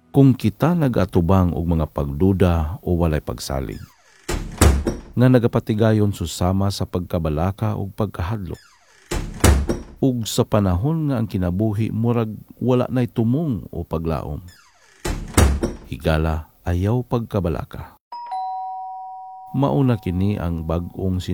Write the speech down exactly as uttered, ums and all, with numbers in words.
Kung kita nagatubang og mga pagduda o walay pagsalig, nga nagapatigayon susama sa pagkabalaka o pagkahadlok, ug sa panahon nga ang kinabuhi murag wala na'y tumong o paglaom, higala ayaw pagkabalaka. Mauna kini ang bag-ong